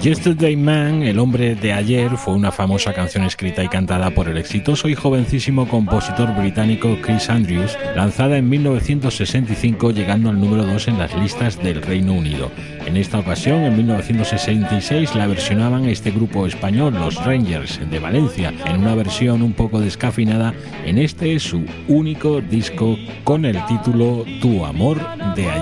Yesterday Man, El hombre de ayer, fue una famosa canción escrita y cantada por el exitoso y jovencísimo compositor británico Chris Andrews, lanzada en 1965, llegando al número 2 en las listas del Reino Unido. En esta ocasión, en 1966, la versionaban este grupo español, Los Rangers, de Valencia, en una versión un poco descafeinada en este su único disco con el título Tu amor de ayer.